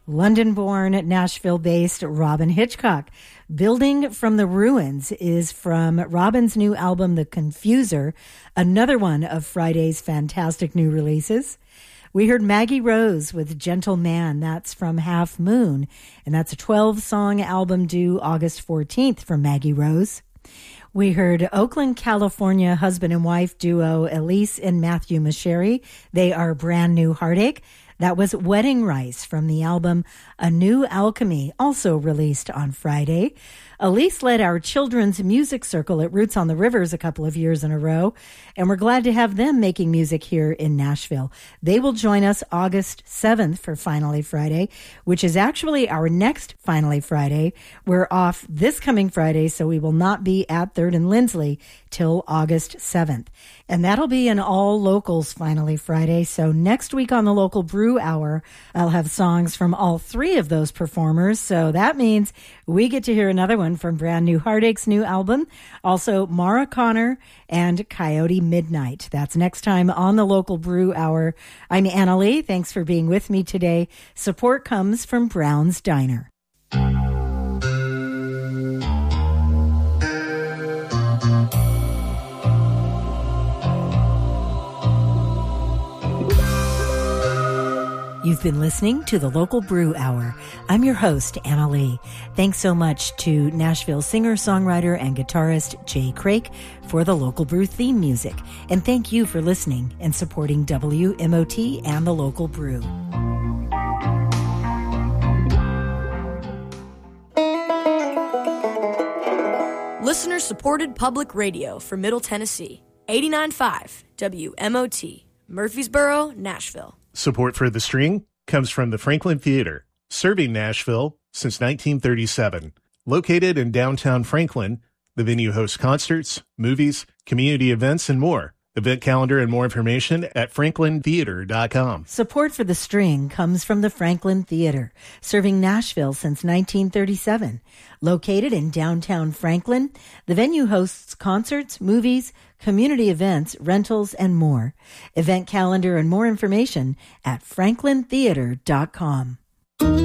London-born, Nashville-based Robyn Hitchcock. Building from the Ruins is from Robyn's new album, The Confuser, another one of Friday's fantastic new releases. We heard Maggie Rose with Gentle Man. That's from Half Moon, and that's a 12-song album due August 14th from Maggie Rose. We heard Oakland, California husband and wife duo Elise and Matthew Masheri. They are Brand New Heartache. That was Wedding Rice from the album A New Alchemy, also released on Friday. Elise led our children's music circle at Roots on the Rivers a couple of years in a row, and we're glad to have them making music here in Nashville. They will join us August 7th for Finally Friday, which is actually our next Finally Friday. We're off this coming Friday, so we will not be at 3rd and Lindsley till August 7th. And that'll be an all locals Finally Friday. So next week on the Local Brew Hour, I'll have songs from all three of those performers. So that means we get to hear another one from Brand New Heartache's new album. Also, Mara Connor and Coyote Midnight. That's next time on the Local Brew Hour. I'm Anna Lee. Thanks for being with me today. Support comes from Brown's Diner. You've been listening to the Local Brew Hour. I'm your host, Anna Lee. Thanks so much to Nashville singer, songwriter, and guitarist Jay Crake for the Local Brew theme music. And thank you for listening and supporting WMOT and the Local Brew. Listener-supported public radio for Middle Tennessee. 89.5 WMOT, Murfreesboro, Nashville. Support for The String comes from the Franklin Theater, serving Nashville since 1937. Located in downtown Franklin, the venue hosts concerts, movies, community events, and more. Event calendar and more information at franklintheater.com. Support for The String comes from the Franklin Theater, serving Nashville since 1937. Located in downtown Franklin, the venue hosts concerts, movies, community events, rentals, and more. Event calendar and more information at franklintheater.com.